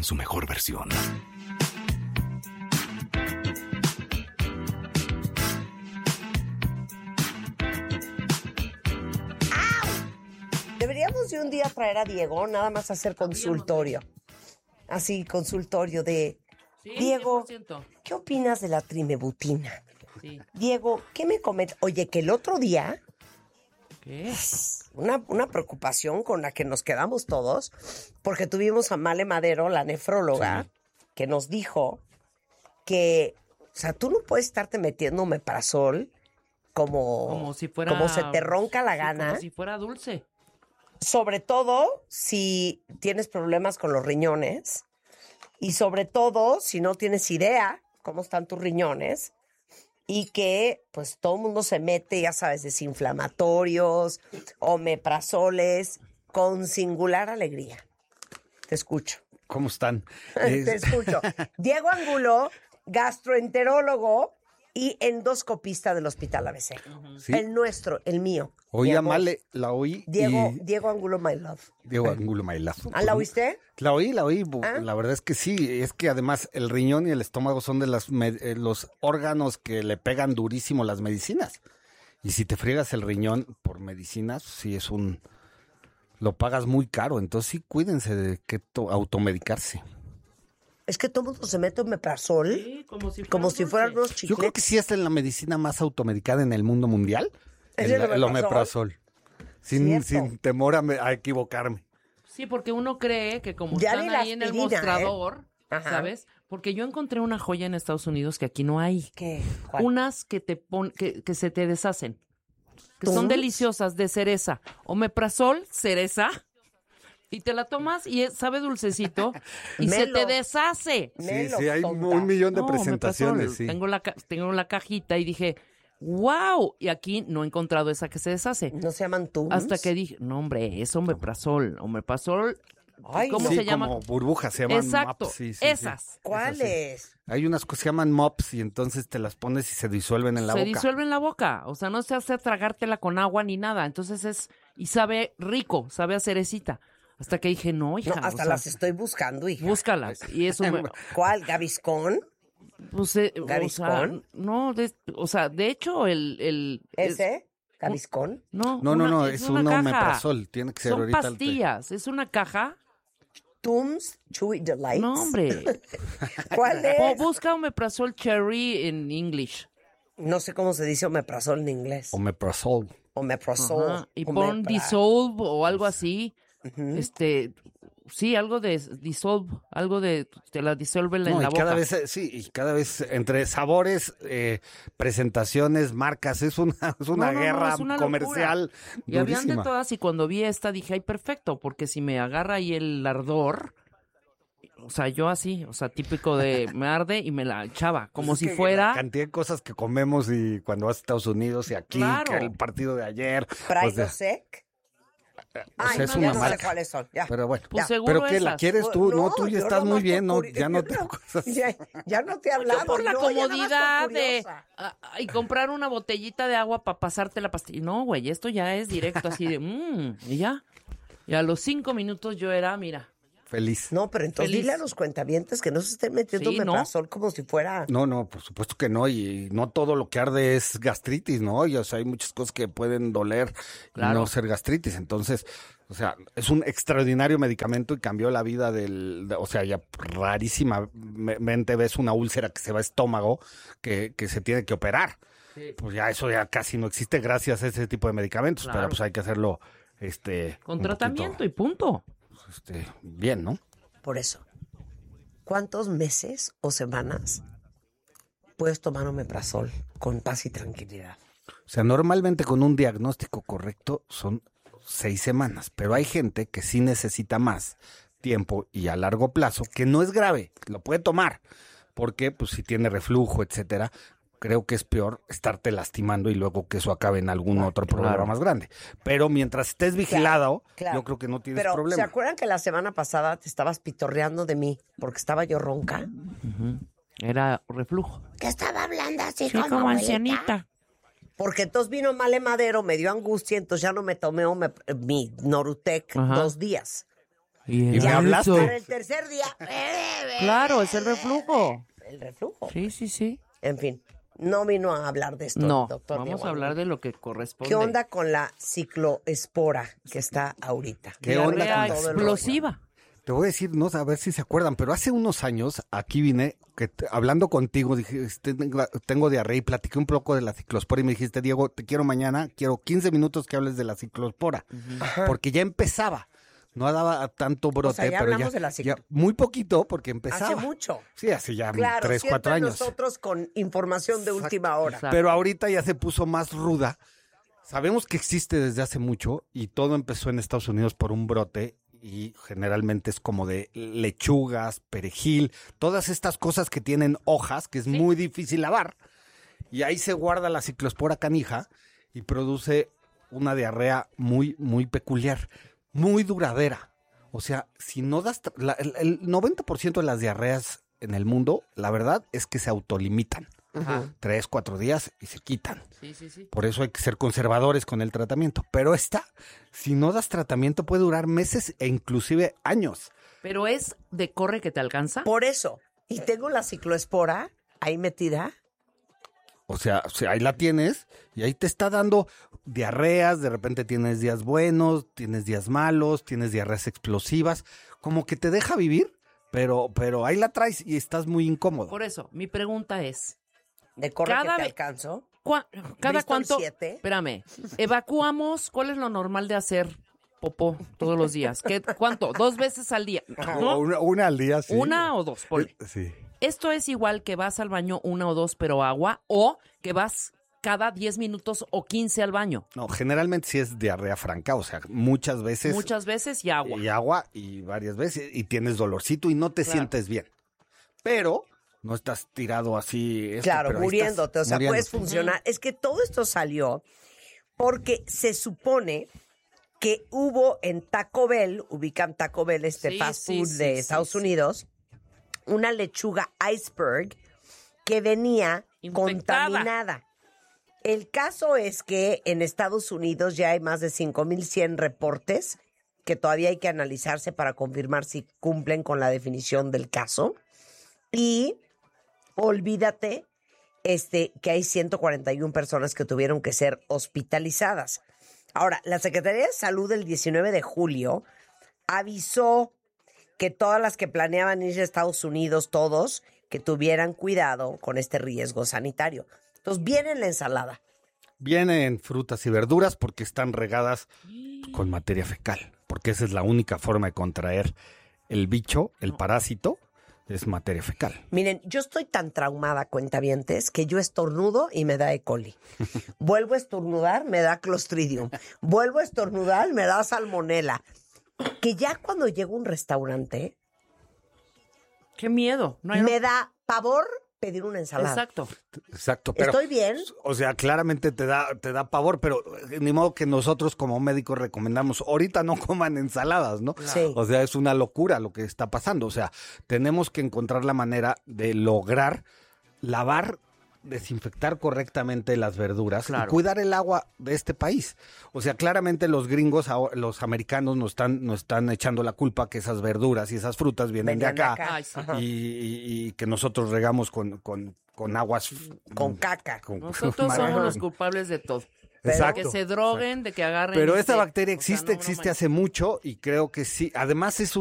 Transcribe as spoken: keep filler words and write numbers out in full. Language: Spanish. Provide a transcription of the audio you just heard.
su mejor versión. Deberíamos de un día traer a Diego, nada más hacer consultorio. Así, consultorio de... Sí, Diego, cien por ciento. ¿qué opinas de la trimebutina? Sí. Diego, ¿qué me comentas? Oye, que el otro día, ¿Qué? una, una preocupación con la que nos quedamos todos, porque tuvimos a Male Madero, la nefróloga, sí, que nos dijo que, o sea, tú no puedes estarte metiendo omeprazol como, Como si fuera... como se te ronca la sí, gana. Como si fuera dulce. Sobre todo si tienes problemas con los riñones y sobre todo si no tienes idea cómo están tus riñones y que pues todo el mundo se mete, ya sabes, desinflamatorios, omeprazoles, con singular alegría. Te escucho. ¿Cómo están? Te escucho. Diego Angulo, gastroenterólogo y endoscopista del Hospital A B C. Uh-huh. ¿Sí? El nuestro, el mío. Oí a Male, la oí. Diego, y... Diego Angulo, my love. Diego Angulo, my love. ¿Ah, la oíste? La oí, la oí. ¿Ah? La verdad es que sí. Es que además el riñón y el estómago son de las eh, los órganos que le pegan durísimo las medicinas. Y si te friegas el riñón por medicinas, sí es un... Lo pagas muy caro. Entonces sí, cuídense de que to- automedicarse. Es que todo el mundo se mete omeprazol, sí, como si, como si fueran unos chicletes. Yo creo que sí es la medicina más automedicada en el mundo mundial. ¿Es el, el, el omeprazol. Sin, sin temor a, me, a equivocarme. Sí, porque uno cree que como ya están ahí aspirina, en el mostrador, ¿eh? ¿Sabes? Porque yo encontré una joya en Estados Unidos que aquí no hay. ¿Qué? ¿Cuál? Unas que te pon, que, que se te deshacen. Que son deliciosas, de cereza. Omeprazol, cereza. Y te la tomas y es, sabe dulcecito y Melo. se te deshace. Sí, Melo, sí, hay tonta. un millón de No, presentaciones. Sí. Tengo la, tengo la cajita y dije, wow. Y aquí no he encontrado esa que se deshace. ¿No se llaman Tums? Hasta que dije, no hombre, es omeprazol. Omeprazol, Ay, ¿cómo sí, se llama? como burbujas, se llaman Exacto, mops. Sí, sí, esas. Sí. ¿Cuáles? Sí. Hay unas que se llaman mops y entonces te las pones y se disuelven en la se boca. Se disuelve en la boca. O sea, no se hace tragártela con agua ni nada. Entonces es, y sabe rico, sabe a cerecita. Hasta que dije, no, hija. No, hasta o sea, las estoy buscando, hija. Búscalas. Y eso me... ¿Cuál? ¿Gaviscon? Pues, eh, ¿Gaviscon? O sea, no, de, o sea, de hecho, el... el ¿Ese? ¿Gaviscon? No, no, una, no, no, es, es una un caja. omeprazol. Tiene que ser Son ahorita. pastillas, es una caja. Tums Chewy Delights. No, hombre. ¿Cuál es? O busca omeprazol cherry en English. No sé cómo se dice omeprazol en inglés. Omeprazol. Omeprazol. Ajá. Y pon Omepra- dissolve o algo así. Ujú. Este, sí, algo de dissolve, algo de, te la disuelve en No, la y boca. cada vez, eh, sí, y cada vez entre sabores, eh, presentaciones, marcas, es una, es una No, no, no, guerra es una comercial Y habían de durísima. todas y cuando vi esta dije, ay, perfecto, porque si me agarra ahí el ardor, o sea, yo así, o sea, típico de me arde y me la echaba, como Pues es si que fuera... la cantidad de cosas que comemos y cuando vas a Estados Unidos y aquí, Claro. que el partido de ayer. Pride o sea, Sec. o Ay, sea, es no, una ya no sé marca. cuáles son. Ya. Pero bueno, Pues Ya. seguro ¿pero qué? ¿La esas. quieres tú? No, tú ya yo estás nomás muy bien, por no, curi- ya no yo tengo cosas. Ya, ya no te he hablado. Yo por la no, ya nada más por comodidad de curiosa. ah, ah, y comprar una botellita de agua para pasarte la pastilla. No, güey, esto ya es directo así de mmm, y ya. Y a los cinco minutos yo era, mira, Feliz. No, pero entonces Feliz. dile a los cuentavientes que no se estén metiendo Sí, ¿no? omeprazol como si fuera... No, no, por supuesto que no, y no todo lo que arde es gastritis, ¿no? Y, o sea, hay muchas cosas que pueden doler Claro. y no ser gastritis. Entonces, o sea, es un extraordinario medicamento y cambió la vida del, de- o sea, ya rarísimamente ves una úlcera que se va a estómago que, que se tiene que operar. Sí. Pues ya eso ya casi no existe gracias a ese tipo de medicamentos, Claro. pero pues hay que hacerlo, este, con un tratamiento poquito, y punto. este, bien, ¿no? Por eso, ¿cuántos meses o semanas puedes tomar omeprazol con paz y tranquilidad? O sea, normalmente con un diagnóstico correcto son seis semanas, pero hay gente que sí necesita más tiempo y a largo plazo, que no es grave, lo puede tomar, porque pues si tiene reflujo, etcétera, creo que es peor estarte lastimando y luego que eso acabe en algún Claro, otro problema claro. más grande. Pero mientras estés vigilado, Claro. yo creo que no tienes Pero, problema. ¿se acuerdan que la semana pasada te estabas pitorreando de mí porque estaba yo ronca? Ujú. Era reflujo. Que estaba hablando así Sí, como, como abuelita. ancianita. Porque entonces vino Male Madero, me dio angustia, entonces ya no me tomé ome- mi Norutec Ajá. dos días. Y Y me hablaste. Para el tercer día. Claro, es el reflujo. El reflujo. Sí, sí, sí. En fin, no vino a hablar de esto, No, doctor. vamos Diego a hablar Armando. de lo que corresponde. ¿Qué onda con la cicloespora que está ahorita? ¿Qué onda Diarrea con todo el explosiva. Te voy a decir, no sé, a ver si se acuerdan, pero hace unos años aquí vine, que te- hablando contigo, dije, este, tengo, tengo diarrea y platiqué un poco de la ciclospora y me dijiste, Diego, te quiero mañana, quiero quince minutos que hables de la ciclospora, porque ya empezaba. No daba tanto brote, sea, ya pero hablamos ya, de la ciclo- ya muy poquito porque empezaba. Hace mucho. Sí, hace ya Claro, tres, siempre cuatro años. nosotros con información de última hora. Exacto. Pero ahorita ya se puso más ruda. Sabemos que existe desde hace mucho y todo empezó en Estados Unidos por un brote y generalmente es como de lechugas, perejil, todas estas cosas que tienen hojas que es muy difícil lavar. Y ahí se guarda la ciclospora canija y produce una diarrea muy, muy peculiar, muy duradera. O sea, si no das... tra- la- el, el noventa por ciento de las diarreas en el mundo, la verdad es que se autolimitan. Ajá. Tres, cuatro días y se quitan. Sí, sí, sí. Por eso hay que ser conservadores con el tratamiento. Pero esta, si no das tratamiento, puede durar meses e inclusive años. Pero es de corre que te alcanza. Por eso. Y tengo la cicloespora ahí metida. O sea, o sea, ahí la tienes y ahí te está dando diarreas, de repente tienes días buenos, tienes días malos, tienes diarreas explosivas, como que te deja vivir, pero, pero ahí la traes y estás muy incómodo. Por eso, mi pregunta es, De corre Cada que te ve- alcanzo. ¿cuá- ¿cada Bristol cuánto? siete. Espérame, evacuamos, ¿cuál es lo normal de hacer popó todos los días? ¿Qué, ¿Cuánto? ¿Dos veces al día? ¿No? Una, una al día, sí. ¿Una o dos? Ponle. Sí. ¿Esto es igual que vas al baño una o dos pero agua o que vas cada diez minutos o quince al baño? No, generalmente sí es diarrea franca, o sea, muchas veces. Muchas veces y agua. Y agua y varias veces y tienes dolorcito y no te Claro. sientes bien. Pero no estás tirado así. esto, Claro, pero ahí muriéndote. O estás sea, puedes muriéndote. funcionar. Es que todo esto salió porque se supone que hubo en Taco Bell, ubican Taco Bell, este Sí, fast sí, food sí, de sí, Estados sí. Unidos, una lechuga iceberg que venía Infectada. contaminada. El caso es que en Estados Unidos ya hay más de cinco mil cien reportes que todavía hay que analizarse para confirmar si cumplen con la definición del caso. Y olvídate este, que hay ciento cuarenta y una personas que tuvieron que ser hospitalizadas. Ahora, la Secretaría de Salud el diecinueve de julio avisó que todas las que planeaban ir a Estados Unidos, todos, que tuvieran cuidado con este riesgo sanitario. Entonces, viene en la ensalada. Vienen frutas y verduras porque están regadas con materia fecal. Porque esa es la única forma de contraer el bicho, el parásito, es materia fecal. Miren, yo estoy tan traumada, cuentavientes, que yo estornudo y me da E. coli. Vuelvo a estornudar, me da Clostridium. Vuelvo a estornudar, me da Salmonella. Que ya cuando llego a un restaurante, ¡Qué miedo! No hay- me da pavor pedir una ensalada. Exacto. Exacto. Pero, ¿Estoy bien? O sea, claramente te da, te da pavor, pero eh, ni modo que nosotros como médicos recomendamos, ahorita no coman ensaladas, ¿no? Sí. O sea, es una locura lo que está pasando. O sea, tenemos que encontrar la manera de lograr lavar, desinfectar correctamente las verduras Claro. y cuidar el agua de este país. O sea, claramente los gringos, ahora- los americanos nos están, nos están echando la culpa que esas verduras y esas frutas vienen Venían de de acá, acá. Ay, sí. Ajá. y, y- y que nosotros regamos con, con, con aguas... Con caca. con- Nosotros Mar- somos los culpables de todo. Exacto. Que se droguen, de que agarren. Pero este, esta bacteria o sea, existe, no, no existe manches. hace mucho y creo que sí. Además es